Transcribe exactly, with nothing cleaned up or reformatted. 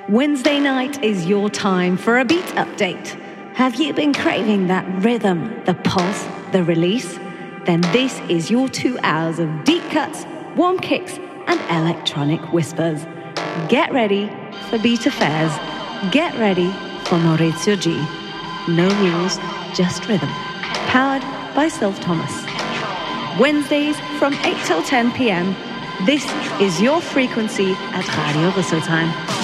Wednesday night is your time for a beat update. Have you been craving that rhythm, the pulse, the release? Then this is your two hours of deep cuts, warm kicks, and electronic whispers. Get ready for Beat Affairs. Get ready for Maurizio G. No rules, just rhythm. Powered by Sylv Thomas. Wednesdays from eight till ten p.m. This is your frequency at Radio Rüsselsheim.